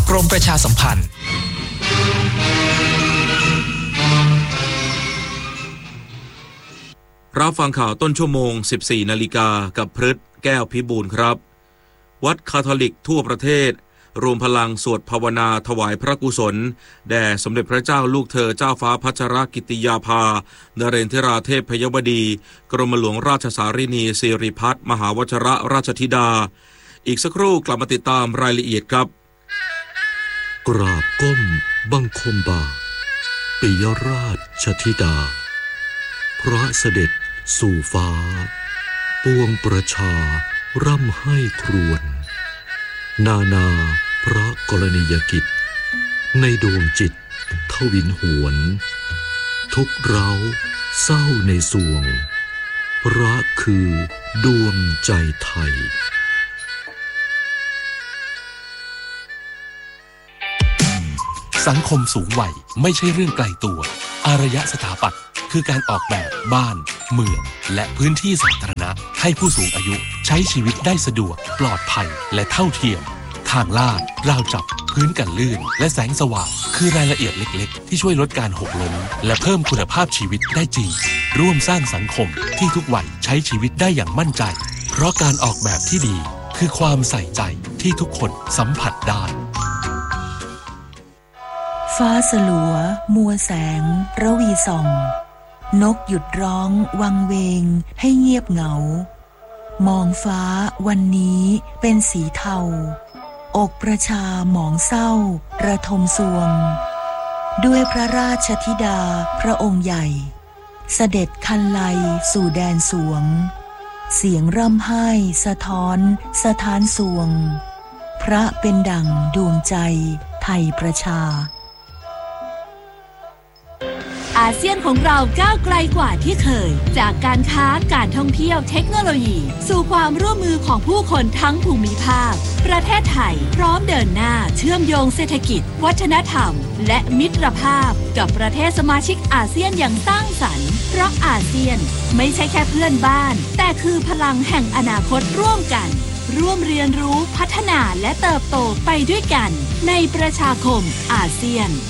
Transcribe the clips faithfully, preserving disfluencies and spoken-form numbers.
กรมประชาสัมพันธ์รับฟังข่าวต้นชั่วโมง สิบสี่นาฬิกากับพฤทธิ์แก้วพิบูลครับวัดคาทอลิกทั่วประเทศรวมพลังสวดภาวนาถวายพระกุศลแด่สมเด็จพระเจ้าลูกเธอเจ้าฟ้าพัชรกิติยาภานเรนทราเทพยวดีกรมหลวงราชสารินีสิริพัฒน์มหาวชรราชธิดาอีกสักครู่กลับมาติดตามรายละเอียดครับกราบก้มบังคมบาทปิยราชธิดาพระเสด็จสู่ฟ้าปวงประชาร่ำให้ครวญนานาพระกรณียกิจในดวงจิตทวินหวนทุกเร้าเศร้าในสวงพระคือดวงใจไทยสังคมสูงวัยไม่ใช่เรื่องไกลตัวอารยสถาปัตย์คือการออกแบบบ้านเมืองและพื้นที่สาธารณะให้ผู้สูงอายุใช้ชีวิตได้สะดวกปลอดภัยและเท่าเทียมทางลาดราวจับพื้นกันลื่นและแสงสว่างคือรายละเอียดเล็กๆที่ช่วยลดการหกล้มและเพิ่มคุณภาพชีวิตได้จริงร่วมสร้างสังคมที่ทุกวัยใช้ชีวิตได้อย่างมั่นใจเพราะการออกแบบที่ดีคือความใส่ใจที่ทุกคนสัมผัสได้ฟ้าสลัวมัวแสงระวีส่องนกหยุดร้องวังเวงให้เงียบเหงามองฟ้าวันนี้เป็นสีเทาอกประชาหมองเศร้าระทมสวงด้วยพระราชธิดาพระองค์ใหญ่เสด็จคันไลสู่แดนสวงเสียงร่ำไห้สะท้อนสถานสวงพระเป็นดั่งดวงใจไทยประชาอาเซียนของเราก้าวไกลกว่าที่เคยจากการค้าการท่องเที่ยวเทคโนโลยีสู่ความร่วมมือของผู้คนทั้งภูมิภาคประเทศไทยพร้อมเดินหน้าเชื่อมโยงเศรษฐกิจวัฒนธรรมและมิตรภาพกับประเทศสมาชิกอาเซียนอย่างสร้างสรรค์เพราะอาเซียนไม่ใช่แค่เพื่อนบ้านแต่คือพลังแห่งอนาคตร่วมกันร่วมเรียนรู้พัฒนาและเติบโตไปด้วยกันในประชาคมอาเซียน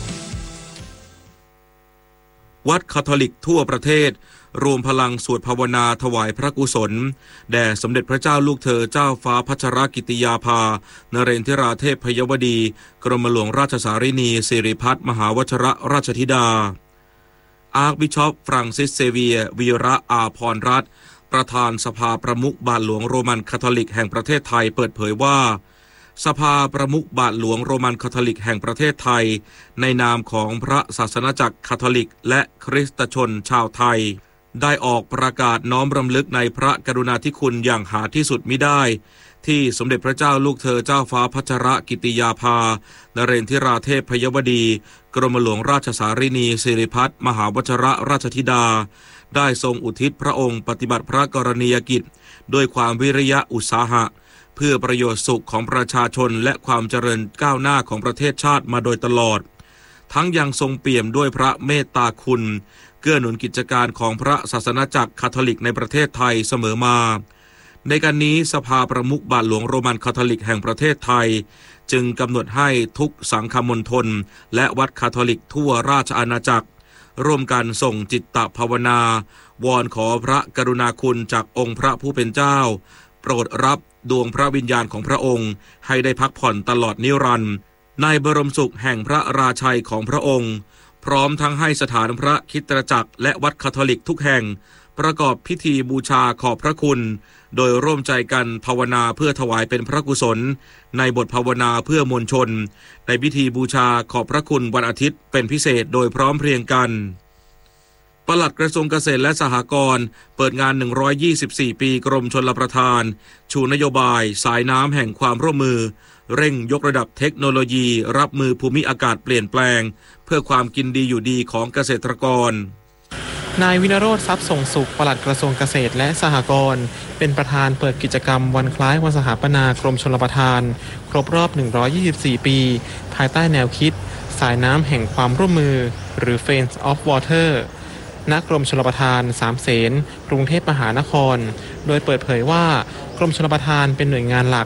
วัดคาทอลิกทั่วประเทศรวมพลังสวดภาวนาถวายพระกุศลแด่สมเด็จพระเจ้าลูกเธอเจ้าฟ้าพัชรกิติยาภานเรนทราเทพยวดีกรมหลวงราชสารินีสิริพัฒน์มหาวชรราชธิดาอาร์คบิชอปฟรังซิสเซเวียวีระอาพรรัตน์ประธานสภาประมุขบาทหลวงโรมันคาทอลิกแห่งประเทศไทยเปิดเผยว่าสภาประมุขบาทหลวงโรมันคาทอลิกแห่งประเทศไทยในนามของพระศาสนาจักรคาทอลิกและคริสตชนชาวไทยได้ออกประกาศน้อมรำลึกในพระกรุณาธิคุณอย่างหาที่สุดมิได้ที่สมเด็จพระเจ้าลูกเธอเจ้าฟ้าพัชรกิติยาภานเรนทราเทพยวดีกรมหลวงราชสารินีสิริพัฒน์มหาวชรราชธิดาได้ทรงอุทิศพระองค์ปฏิบัติพระกรณียกิจด้วยความวิริยะอุตสาหะเพื่อประโยชน์สุขของประชาชนและความเจริญก้าวหน้าของประเทศชาติมาโดยตลอดทั้งยังทรงเปี่ยมด้วยพระเมตตาคุณเกื้อหนุนกิจการของพระศาสนาจักรคาทอลิกในประเทศไทยเสมอมาในการนี้สภาประมุขบาทหลวงโรมันคาทอลิกแห่งประเทศไทยจึงกำหนดให้ทุกสังฆมณฑลและวัดคาทอลิกทั่วราชอาณาจักรร่วมกันส่งจิตตภาวนาวอนขอพระกรุณาคุณจากองค์พระผู้เป็นเจ้าโปรดรับดวงพระวิญญาณของพระองค์ให้ได้พักผ่อนตลอดนิรันดร์ในบรมสุขแห่งพระราชัยของพระองค์พร้อมทั้งให้สถานพระคริสตจักรและวัดคาทอลิกทุกแห่งประกอบพิธีบูชาขอบพระคุณโดยร่วมใจกันภาวนาเพื่อถวายเป็นพระกุศลในบทภาวนาเพื่อมวลชนในพิธีบูชาขอบพระคุณวันอาทิตย์เป็นพิเศษโดยพร้อมเพรียงกันปลัดกระทรวงเกษตรและสหกรณ์เปิดงานหนึ่งร้อยยี่สิบสี่ปีกรมชลประทานชูนโยบายสายน้ำแห่งความร่วมมือเร่งยกระดับเทคโนโลยีรับมือภูมิอากาศเปลี่ยนแปลงเพื่อความกินดีอยู่ดีของเกษตรกรนายวินโรจน์ทรัพย์ส่งสุขปลัดกระทรวงเกษตรและสหกรณ์เป็นประธานเปิดกิจกรรมวันคล้ายวันสถาปนากรมชลประทานครบรอบหนึ่งร้อยยี่สิบสี่ปีภายใต้แนวคิดสายน้ำแห่งความร่วมมือหรือ Friends of Water ณ กรมชลประทานสามเสนกรุงเทพมหานครโดยเปิดเผยว่ากรมชลประทานเป็นหน่วยงานหลัก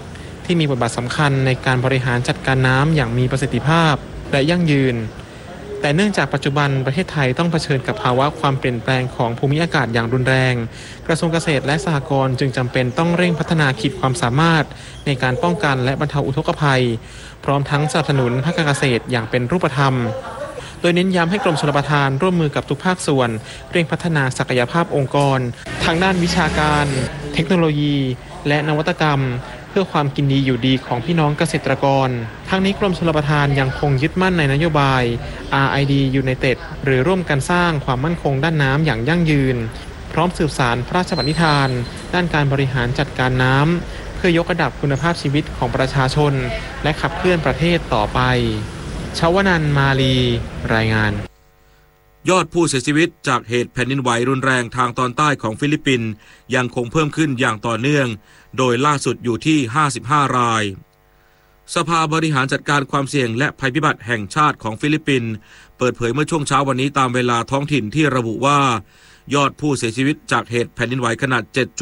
ที่มีบทบาทสำคัญในการบริหารจัดการน้ำอย่างมีประสิทธิภาพและยั่งยืนแต่เนื่องจากปัจจุบันประเทศไทยต้องเผชิญกับภาวะความเปลี่ยนแปลงของภูมิอากาศอย่างรุนแรงกระทรวงเกษตรและสหกรณ์จึงจำเป็นต้องเร่งพัฒนาขีดความสามารถในการป้องกันและบรรเทาอุทกภัยพร้อมทั้งสนับสนุนภาคการเกษตรอย่างเป็นรูปธรรมโดยเน้นย้ำให้กรมชลประทานร่วมมือกับทุกภาคส่วนเร่งพัฒนาศักยภาพองค์กรทางด้านวิชาการเทคโนโลยีและนวัตกรรมเพื่อความกินดีอยู่ดีของพี่น้องเกษตรกรทั้งนี้กรมชลประทานยังคงยึดมั่นในนโยบาย อาร์ ไอ ดี United หรือร่วมกันสร้างความมั่นคงด้านน้ำอย่างยั่งยืนพร้อมสืบสานพระราชปณิธานด้านการบริหารจัดการน้ำเพื่อยกระดับคุณภาพชีวิตของประชาชนและขับเคลื่อนประเทศต่อไปชวนันท์มาลีรายงานยอดผู้เสียชีวิตจากเหตุแผ่นดินไหวรุนแรงทางตอนใต้ของฟิลิปปินส์ยังคงเพิ่มขึ้นอย่างต่อเนื่องโดยล่าสุดอยู่ที่ห้าสิบห้ารายสภาบริหารจัดการความเสี่ยงและภัยพิบัติแห่งชาติของฟิลิปปินส์เปิดเผยเมื่อช่วงเช้าวันนี้ตามเวลาท้องถิ่นที่ระบุว่ายอดผู้เสียชีวิตจากเหตุแผ่นดินไหวขนาด เจ็ด